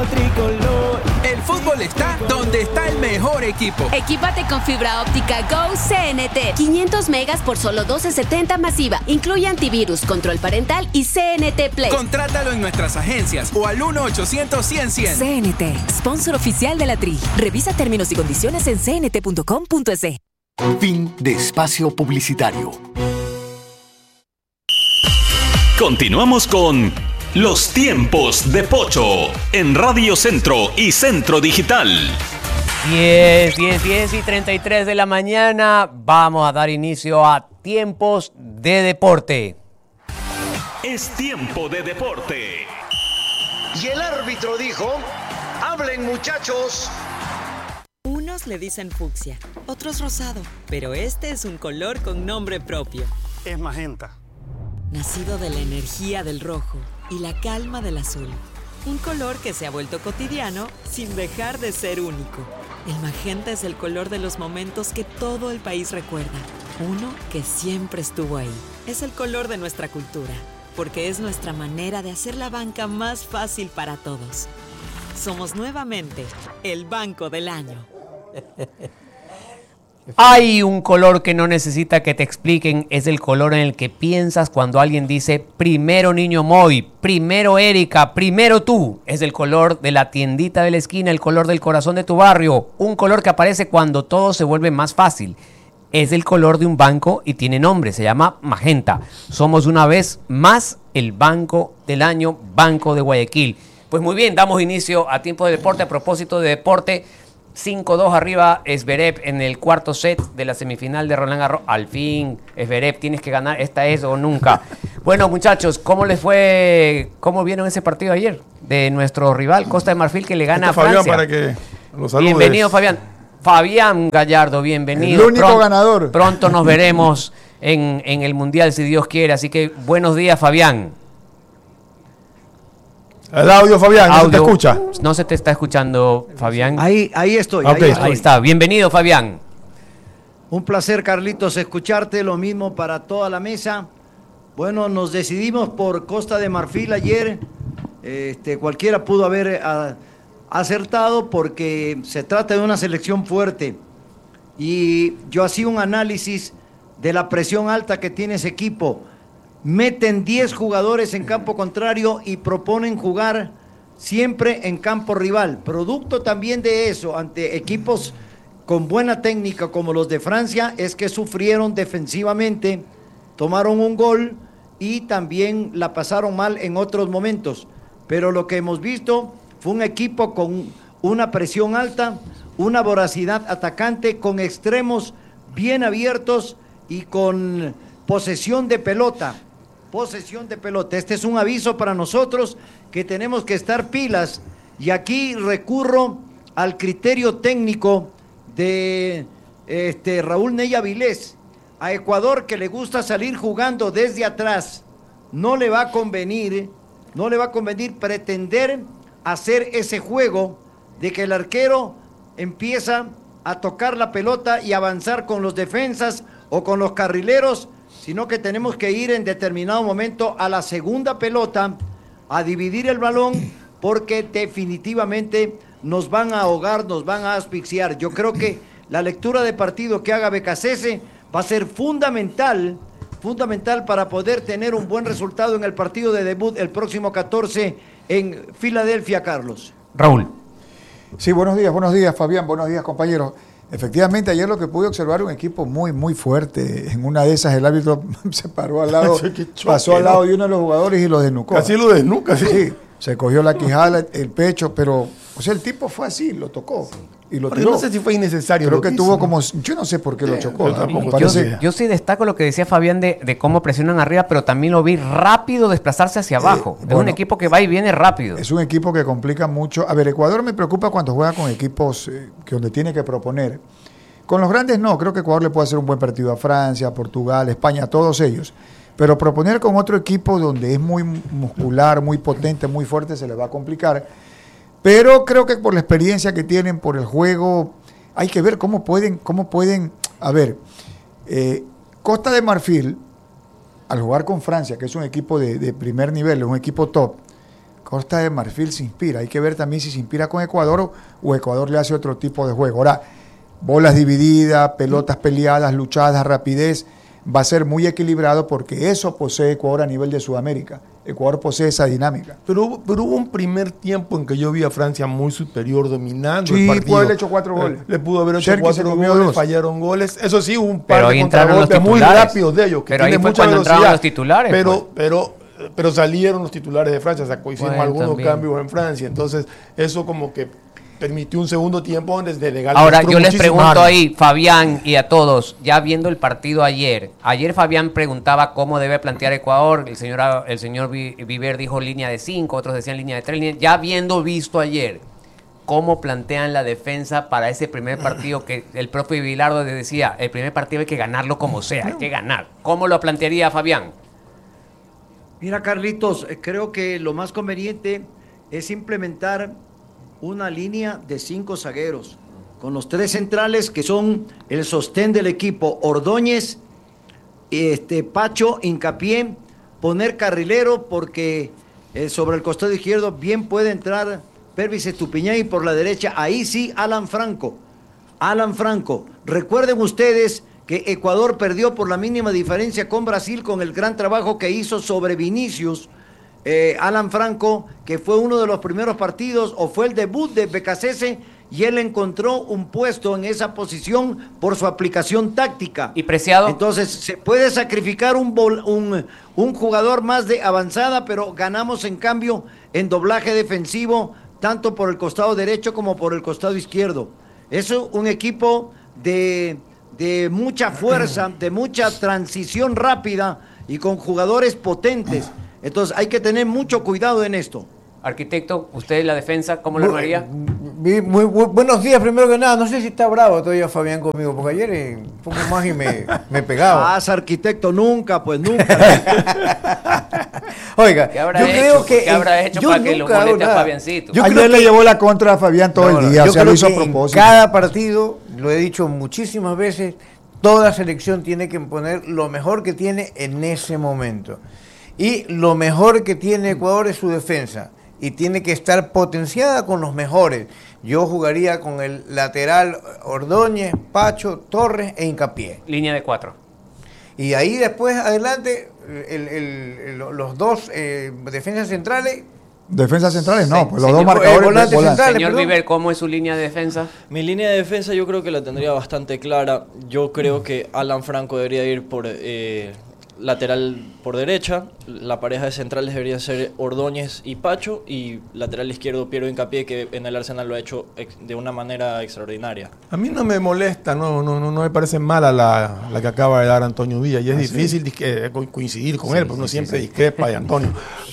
tricolor. El fútbol está donde está el mejor equipo. Equípate con fibra óptica Go CNT. 500 megas por solo $12.70 masiva. Incluye antivirus, control parental y CNT Play. Contrátalo en nuestras agencias o al 1-800-100-100. CNT, sponsor oficial de la Tri. Revisa términos y condiciones en cnt.com.es. Fin de espacio publicitario. Continuamos con Los Tiempos de Pocho en Radio Centro y Centro Digital. 10 y 33 de la mañana. Vamos a dar inicio a Tiempos de Deporte. Es tiempo de deporte. Y el árbitro dijo: hablen, muchachos. Unos le dicen fucsia, otros rosado, pero este es un color con nombre propio. Es magenta. Nacido de la energía del rojo y la calma del azul. Un color que se ha vuelto cotidiano sin dejar de ser único. El magenta es el color de los momentos que todo el país recuerda. Uno que siempre estuvo ahí. Es el color de nuestra cultura, porque es nuestra manera de hacer la banca más fácil para todos. Somos nuevamente el Banco del Año. Hay un color que no necesita que te expliquen, es el color en el que piensas cuando alguien dice primero Niño Moy, primero Erika, primero tú. Es el color de la tiendita de la esquina, el color del corazón de tu barrio, un color que aparece cuando todo se vuelve más fácil. Es el color de un banco y tiene nombre, se llama magenta. Somos una vez más el Banco del Año, Banco de Guayaquil. Pues muy bien, damos inicio a Tiempo de Deporte. A propósito de deporte, 5-2 arriba Zverev en el cuarto set de la semifinal de Roland Garros. Al fin, Zverev, tienes que ganar, esta es o nunca. Bueno, muchachos, ¿cómo les fue? ¿Cómo vieron ese partido ayer de nuestro rival Costa de Marfil, que le gana a Francia? Fabián, para que lo saludes. Bienvenido, Fabián. Fabián Gallardo, bienvenido. El único ganador. Pronto nos veremos en el Mundial, si Dios quiere. Así que buenos días, Fabián. El audio, Fabián, ¿no se te escucha? No se te está escuchando, Fabián. Ahí estoy. Okay. Ahí está. Bienvenido, Fabián. Un placer, Carlitos, escucharte. Lo mismo para toda la mesa. Bueno, nos decidimos por Costa de Marfil ayer. Cualquiera pudo haber acertado porque se trata de una selección fuerte. Y yo hacía un análisis de la presión alta que tiene ese equipo. Meten 10 jugadores en campo contrario y proponen jugar siempre en campo rival. Producto también de eso, ante equipos con buena técnica como los de Francia, es que sufrieron defensivamente, tomaron un gol y también la pasaron mal en otros momentos. Pero lo que hemos visto fue un equipo con una presión alta, una voracidad atacante, con extremos bien abiertos y con posesión de pelota. Posesión de pelota. Este es un aviso para nosotros que tenemos que estar pilas. Y aquí recurro al criterio técnico de Raúl Ney Avilés. A Ecuador, que le gusta salir jugando desde atrás, no le va a convenir pretender hacer ese juego de que el arquero empieza a tocar la pelota y avanzar con los defensas o con los carrileros, sino que tenemos que ir en determinado momento a la segunda pelota, a dividir el balón, porque definitivamente nos van a ahogar, nos van a asfixiar. Yo creo que la lectura de partido que haga Becasese va a ser fundamental para poder tener un buen resultado en el partido de debut el próximo 14 en Filadelfia, Carlos. Raúl. Sí, buenos días, Fabián, buenos días, compañeros. Efectivamente, ayer lo que pude observar un equipo muy, muy fuerte. En una de esas el árbitro se paró al lado, pasó al lado de uno de los jugadores y lo desnucó. Casi lo desnuca, sí. Se cogió la quijada, el pecho, pero, o sea, el tipo fue así, lo tocó y lo tiró. No sé si fue innecesario. Creo que tuvo como, yo no sé por qué lo chocó. Yo sí destaco lo que decía Fabián de cómo presionan arriba, pero también lo vi rápido desplazarse hacia abajo. Es un equipo que va y viene rápido. Es un equipo que complica mucho. A ver, Ecuador me preocupa cuando juega con equipos donde tiene que proponer. Con los grandes no, creo que Ecuador le puede hacer un buen partido a Francia, a Portugal, a España, a todos ellos. Pero proponer con otro equipo donde es muy muscular, muy potente, muy fuerte, se le va a complicar. Pero creo que por la experiencia que tienen, por el juego, hay que ver cómo pueden. A ver, Costa de Marfil, al jugar con Francia, que es un equipo de primer nivel, es un equipo top, Costa de Marfil se inspira. Hay que ver también si se inspira con Ecuador o Ecuador le hace otro tipo de juego. Ahora, bolas divididas, pelotas peleadas, luchadas, rapidez, va a ser muy equilibrado porque eso posee Ecuador a nivel de Sudamérica. Ecuador posee esa dinámica. Pero hubo un primer tiempo en que yo vi a Francia muy superior, dominando el Sí, partido. pudo haber hecho 4 goles. Le pudo haber hecho Cherki 4 se comió goles, 2. fallaron goles. Eso sí, hubo un Pero par ahí de entraron los contragolpes muy titulares. rápidos de ellos, que Pero ahí tienen fue mucha cuando entraron velocidad. los titulares, Pero salieron los titulares de Francia, hicimos Bueno, algunos también. cambios en Francia. Entonces, eso como que permitió un segundo tiempo donde de legal. Ahora, yo les pregunto ahí, Fabián, y a todos, ya viendo el partido ayer Fabián preguntaba cómo debe plantear Ecuador, el señor Viver dijo línea de 5, otros decían línea de 3, ya visto ayer, ¿cómo plantean la defensa para ese primer partido que el propio Bilardo decía, el primer partido hay que ganarlo como sea, hay que ganar? ¿Cómo lo plantearía Fabián? Mira, Carlitos, creo que lo más conveniente es implementar una línea de 5 zagueros, con los 3 centrales que son el sostén del equipo, Ordóñez, Pacho, Hincapié, poner carrilero porque sobre el costado izquierdo bien puede entrar Pervis Estupiñán y por la derecha, ahí sí, Alan Franco. Recuerden ustedes que Ecuador perdió por la mínima diferencia con Brasil con el gran trabajo que hizo sobre Vinicius, Alan Franco, que fue uno de los primeros partidos o fue el debut de Becasese y él encontró un puesto en esa posición por su aplicación táctica. ¿Y Preciado? Entonces se puede sacrificar un jugador más de avanzada, pero ganamos en cambio en doblaje defensivo tanto por el costado derecho como por el costado izquierdo. Es un equipo de mucha fuerza, de mucha transición rápida y con jugadores potentes. Entonces hay que tener mucho cuidado en esto. Arquitecto, usted la defensa, ¿cómo lo armaría? Muy buenos días, primero que nada. No sé si está bravo todavía Fabián conmigo, porque ayer un poco más y me pegaba. Arquitecto, nunca. Oiga, yo creo que... ¿Qué habrá hecho para que lo moleste a Fabiancito? Ayer le llevó la contra a Fabián todo el día, o sea, lo hizo a propósito. En cada partido, lo he dicho muchísimas veces, toda selección tiene que imponer lo mejor que tiene en ese momento. Y lo mejor que tiene Ecuador es su defensa. Y tiene que estar potenciada con los mejores. Yo jugaría con el lateral Ordóñez, Pacho, Torres e Hincapié. Línea de 4. Y ahí después adelante los dos defensas centrales. Defensas centrales no, pues los Señor, dos marcadores volantes centrales. Señor Viver, ¿cómo es su línea de defensa? Mi línea de defensa yo creo que la tendría bastante clara. Yo creo que Alan Franco debería ir por lateral por derecha, la pareja de centrales debería ser Ordóñez y Pacho, y lateral izquierdo Piero Hincapié, que en el Arsenal lo ha hecho de una manera extraordinaria. A mí no me molesta, no me parece mala la que acaba de dar Antonio Villa, y es difícil coincidir con él, porque uno siempre discrepa de Antonio,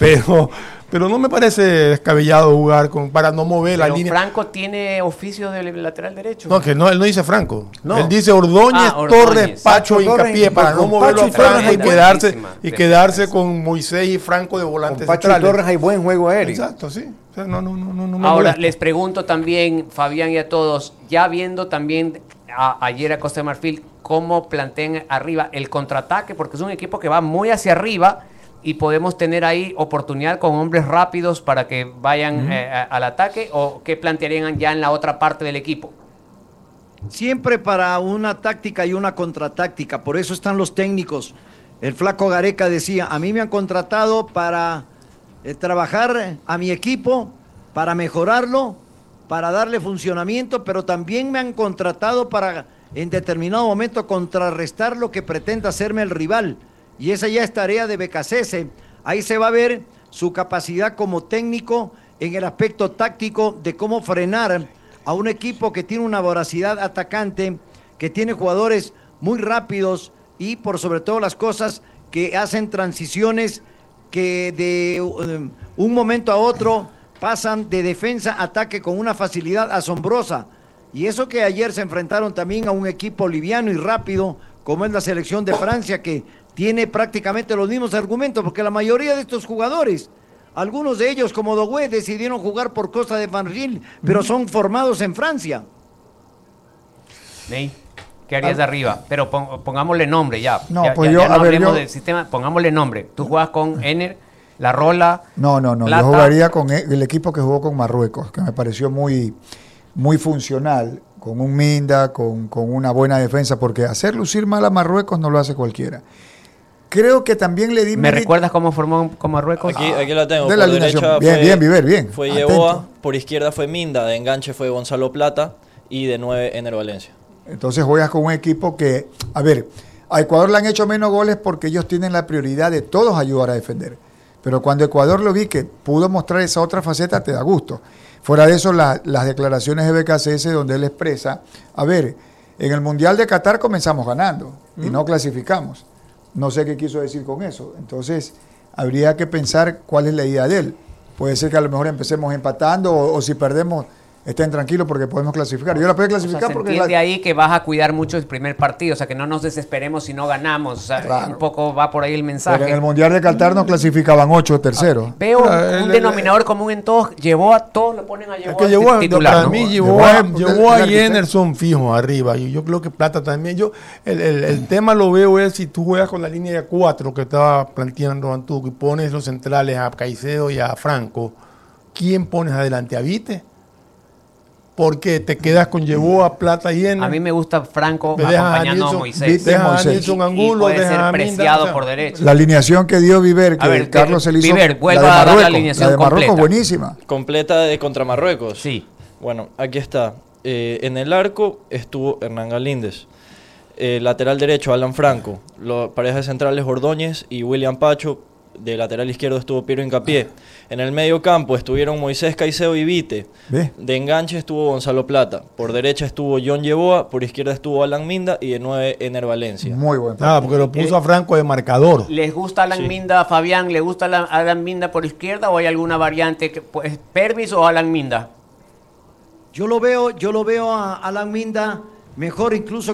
pero no me parece descabellado jugar para no mover la línea. ¿Franco tiene oficio de lateral derecho? No, que no, él no dice Franco. No. Él dice Ordóñez, Torres, Pacho, Hincapié, para no moverlo a Franco y quedarse con Moisés y Franco de volantes Con Pacho centrales. y Torres hay buen juego aéreo. Exacto, sí. O sea, no me Ahora, molesta. les pregunto también, Fabián y a todos, ya viendo también ayer a Costa de Marfil, cómo plantean arriba el contraataque, porque es un equipo que va muy hacia arriba y podemos tener ahí oportunidad con hombres rápidos para que vayan al ataque, o qué plantearían ya en la otra parte del equipo. Siempre para una táctica y una contratáctica, por eso están los técnicos. El flaco Gareca decía, a mí me han contratado para trabajar a mi equipo, para mejorarlo, para darle funcionamiento, pero también me han contratado para en determinado momento contrarrestar lo que pretenda hacerme el rival. Y esa ya es tarea de Becasese. Ahí se va a ver su capacidad como técnico en el aspecto táctico de cómo frenar a un equipo que tiene una voracidad atacante, que tiene jugadores muy rápidos y por sobre todo las cosas que hacen transiciones que de un momento a otro pasan de defensa a ataque con una facilidad asombrosa. Y eso que ayer se enfrentaron también a un equipo liviano y rápido como es la selección de Francia, que tiene prácticamente los mismos argumentos, porque la mayoría de estos jugadores, algunos de ellos como Doué, decidieron jugar por Costa de Marfil, pero son formados en Francia. Ney, ¿qué harías de arriba? Pero pongámosle nombre ya. No, ya, pues ya, yo, ya no a ver, hablemos yo- del sistema, pongámosle nombre. Tú juegas con Ener La Rola. No. Plata. Yo jugaría con el equipo que jugó con Marruecos, que me pareció muy, muy funcional, con un Minda, con una buena defensa, porque hacer lucir mal a Marruecos no lo hace cualquiera. Creo que también le di... ¿Me recuerdas cómo formó con Marruecos? Aquí la tengo. De Por la alineación. derecha Bien, Viver, bien. Fue Atento. Yeboah, por izquierda fue Minda, de enganche fue Gonzalo Plata y de 9 Ener Valencia. Entonces juegas con un equipo que, a ver, a Ecuador le han hecho menos goles porque ellos tienen la prioridad de todos ayudar a defender. Pero cuando Ecuador lo vi que pudo mostrar esa otra faceta, te da gusto. Fuera de eso, las declaraciones de BKCS donde él expresa, a ver, en el Mundial de Qatar comenzamos ganando y no clasificamos. No sé qué quiso decir con eso. Entonces, habría que pensar cuál es la idea de él. Puede ser que a lo mejor empecemos empatando o si perdemos, estén tranquilos porque podemos clasificar. Yo la puedo clasificar, o sea, se porque... entiende ahí que vas a cuidar mucho el primer partido, o sea, que no nos desesperemos si no ganamos. O sea, claro. Un poco va por ahí el mensaje. Pero en el Mundial de Qatar nos clasificaban 8 terceros. Veo un denominador común en todos. Todos lo ponen a Es que Yeboah titular. para ¿no? mí Yeboah y Ener son fijos arriba. Y yo creo que Plata también. El tema lo veo es si tú juegas con la línea de 4 que estaba planteando Antuco y pones los centrales a Caicedo y a Franco, ¿quién pones adelante? ¿A Vite? Porque te quedas con Yeboah, Plata y Ener. A mí me gusta Franco acompañando a Moisés. Deja a Nilson Angulo, puede deja ser a preciado Minda, por derecha. La alineación que dio Viver, que A ver, Carlos se le hizo, Viver, vuelva la de a dar la Marruecos, alineación la de Marruecos completa. buenísima. Completa de contra Marruecos. Sí. Bueno, aquí está. En el arco estuvo Hernán Galíndez. Lateral derecho, Alan Franco. Parejas centrales, Ordóñez y William Pacho. De lateral izquierdo estuvo Piero Hincapié. En el medio campo estuvieron Moisés Caicedo y Vite. De enganche estuvo Gonzalo Plata. Por derecha estuvo John Yeboah. Por izquierda estuvo Alan Minda. Y de 9 Ener Valencia. Muy bueno. Porque lo puso a Franco de marcador. ¿Les gusta Alan Minda, Fabián? ¿Le gusta Alan Minda por izquierda o hay alguna variante? Pues, ¿Pervis o Alan Minda? Yo lo veo a Alan Minda mejor incluso